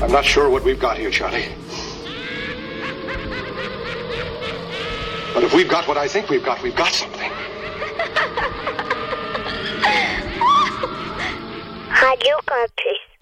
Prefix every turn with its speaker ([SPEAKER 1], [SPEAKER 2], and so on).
[SPEAKER 1] I'm not sure what we've got here, Charlie. But if we've got what I think we've got something.
[SPEAKER 2] Radio Campus.